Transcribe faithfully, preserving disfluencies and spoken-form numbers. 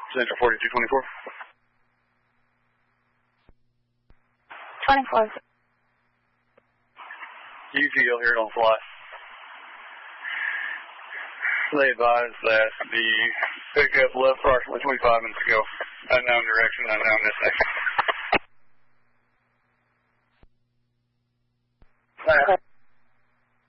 Central forty-two twenty-four. twenty-four. U T L here on fly. They advised that the pickup left approximately twenty-five minutes ago. Unknown direction, unknown destination.